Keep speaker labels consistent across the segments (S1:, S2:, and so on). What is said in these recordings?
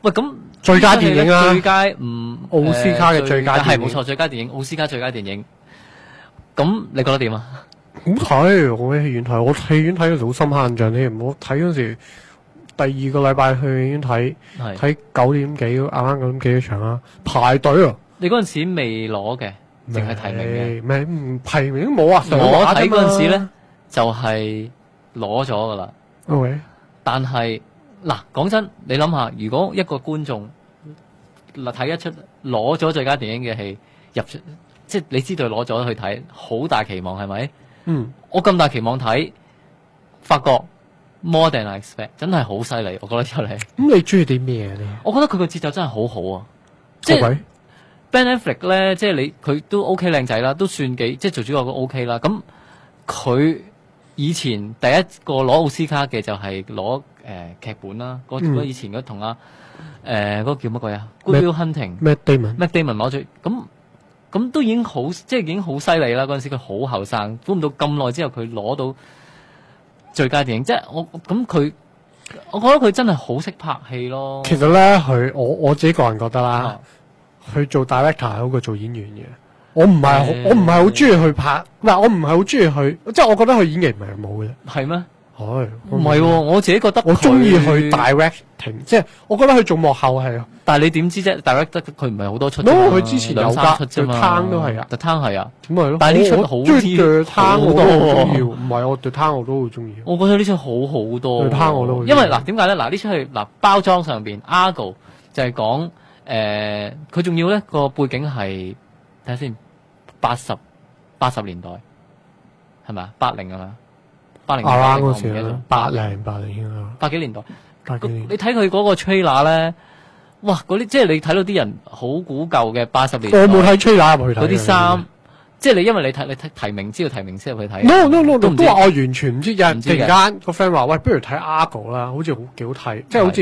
S1: 喂，咁
S2: 最佳電影啊
S1: 最佳
S2: 奧斯卡嘅最佳電影
S1: 係冇錯，最佳電影奧斯卡最佳電影。咁你覺得點啊？
S2: 好睇，我喺戲院睇，我戲院睇嗰時好深刻印象添。我睇嗰時第二個禮拜去戲院睇，睇9點幾，啱啱9點幾嗰場啦，排隊啊！
S1: 你嗰陣時未攞嘅，淨係提名嘅？
S2: 咩提名都冇啊！
S1: 我睇嗰陣時咧就係攞咗噶啦。
S2: OK，
S1: 但係嗱，講真，你諗下，如果一個觀眾睇一出攞咗最佳電影嘅戲入出，即係你知道攞咗去睇，好大期望係咪？我咁大期望睇，發覺 more than I expect， 真係好犀利，我覺得出嚟。
S2: 咁你中意啲咩咧？
S1: 我覺得佢個節奏真係好好啊！即係 Ben Affleck 咧，即係佢都 OK 靚仔啦，都算幾即係做主角都 OK 啦。咁佢以前第一個攞奧斯卡嘅就係攞劇本啦，嗰以前嗰同嗰個叫乜鬼啊 Good Will Hunting，Matt Damon 攞咗，咁都已經好即係已經好犀利啦。嗰陣時佢好後生，估唔到咁耐之後佢攞到最佳電影，即係我覺得佢真係好識拍戲咯。
S2: 其實咧，我自己個人覺得啦，佢做 director 係好過做演員嘅。我唔係好中意去拍，嗱，我唔係好中意去，即係我覺得佢演技唔係冇嘅。
S1: 係咩？
S2: 唔
S1: 係喎，我自己覺得
S2: 我中意去 directing， 即係我覺得佢做幕後係。
S1: 但係你點知啫 ？direct 得佢唔係好多出。
S2: 佢之前有
S1: 2-3出啫嘛。
S2: The Town 都係啊。
S1: The Town 係啊。
S2: 咁咪咯。
S1: 但係呢出好
S2: 啲 The Town 我都好中意。
S1: 唔
S2: 係我 The Town 我都好中意。
S1: 我覺得呢出好好多。
S2: The Town 我都好。
S1: 因為嗱點解咧？嗱呢出係嗱包裝上邊 Argo 就係講佢仲要咧個背景係睇下先80年代係咪啊？80係嘛？80年代
S2: 嗰時啦，80應該。
S1: 80幾年代。你睇佢嗰個 trailer 咧，哇！嗰啲即係你睇到啲人好古舊嘅80年代。
S2: 我冇睇 trailer 入去睇。
S1: 嗰啲衫，即係你因為你睇提名知道提名先入去睇。
S2: No， 都話我完全唔知。有人突然間個 friend 話：喂，不如睇 Argo 啦，好似幾好睇，即係好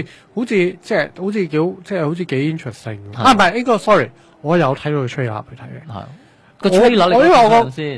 S2: 似幾 interesting。唔係呢個 sorry，我有睇到個 trailer 去睇嘅。
S1: 係個 trailer 你睇先。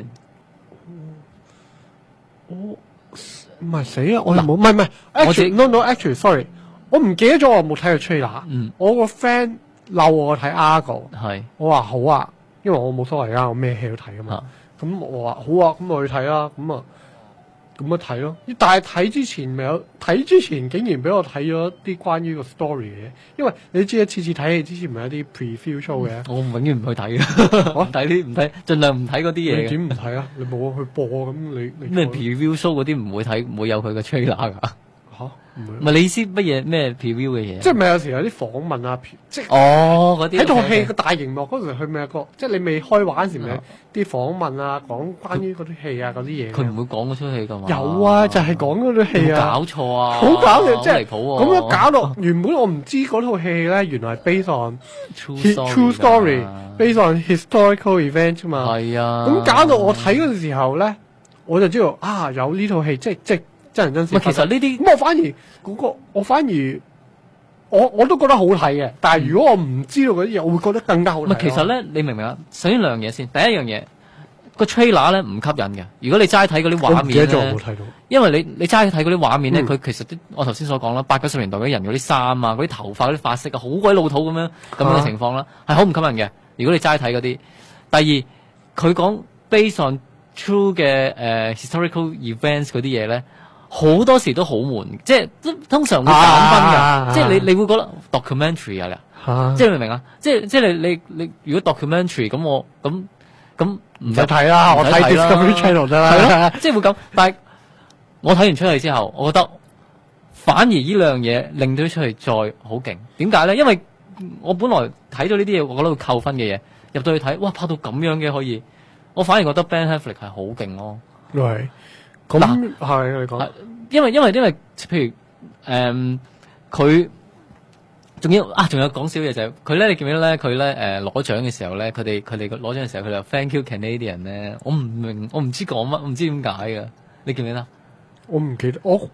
S2: 唔係死啊！我又冇，唔係，actually sorry，我唔記得咗我冇睇過 trailer。我個 friend 鬧我睇 Argo，我話好啊，因為我冇所謂啊，我咩戲都睇噶嘛。咁我話好啊，咁我去睇啦。咁啊睇咯。但係睇之前竟然俾我睇咗啲關於個 story 嘅嘢，因為你知次次睇戲之前咪有啲 preview show 嘅。我
S1: 永遠唔去睇嘅，唔睇，盡量唔睇嗰啲嘢。
S2: 你點唔睇啊？你冇去播咁你
S1: 咩 preview show 嗰啲唔會睇，唔會有佢嘅 trailer 噶。唔係你意思乜嘢咩 preview 嘅嘢？
S2: 即係咪有時有啲訪問啊？即係
S1: 嗰啲
S2: 喺套戲個大熒幕嗰時，佢咪有個即係你未開畫嗰時咪啲訪問啊，講關於嗰啲戲啊嗰啲嘢。佢
S1: 唔會講嗰出戲噶嘛？
S2: 有啊，就係講嗰啲戲啊。
S1: 搞錯啊！
S2: 好搞笑，即係
S1: 離譜喎。
S2: 咁樣搞到原本我唔知嗰套戲咧，原來係 based on true story，based on historical event 啫嘛。
S1: 係啊。
S2: 咁搞到我睇嗰陣時候咧，我就知道啊，有呢套戲，即係。真人真事。
S1: 其實呢啲
S2: 咁我反而我都覺得好睇嘅，但係如果我唔知道嗰啲嘢，我會覺得更加好睇。
S1: 其實咧，你明唔明啊？首先兩樣嘢先，第一樣嘢個 trailer 咧唔吸引嘅。如果你齋睇嗰啲畫面咧，因為你齋睇嗰啲畫面咧，佢其實我頭先所講啦，80-90年代嗰啲人嗰啲衫啊，嗰啲頭髮嗰啲髮色啊，好鬼老土咁樣嘅情況啦，係好唔吸引嘅。如果你齋睇嗰啲，第二佢講 based on true 嘅historical events 嗰啲嘢咧。好多時都好悶，即係通常會減分㗎，即係你會覺得 documentary 啊，即係明唔明啊？即係你如果 documentary 咁我咁唔使
S2: 睇啦，我睇 Discovery Channel 得啦，
S1: 係咯，即係會咁。但係我睇完出嚟之後，我覺得反而呢兩樣嘢令到出嚟再好勁。點解咧？因為我本來睇到呢啲嘢，我覺得會扣分嘅嘢，入到去睇，哇，拍到咁樣嘅可以，我反而覺得 Ben Affleck 係好勁咯。
S2: 係。咁係你講，
S1: 因為譬如佢仲有講少嘢就係佢咧，你記唔記得咧？佢咧攞獎嘅時候咧，佢哋攞獎嘅時候，佢就 Thank you Canadian 咧，我唔明，我唔知講乜，唔知點解㗎。你記唔記得？
S2: 我唔記得，我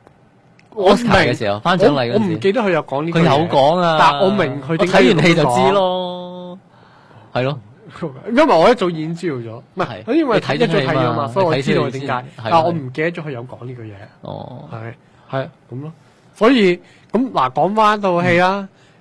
S1: Oscar嘅時候頒獎禮嗰陣時，
S2: 我唔記得佢有講呢句嘢。
S1: 佢有講啊，
S2: 但我明佢點解
S1: 睇完戲就知咯，係咯。
S2: 因為我一早已經知道咗，唔係，因為一早睇咗嘛，所以我知道點解。但係我唔記得咗佢有講呢句嘢。
S1: 哦，
S2: 係咁咯。所以咁嗱，講翻套戲啦，